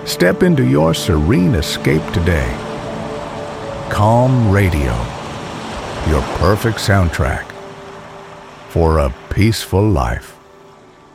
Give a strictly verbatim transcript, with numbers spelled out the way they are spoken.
Step into your serene escape today. Calm Radio, your perfect soundtrack for a peaceful life.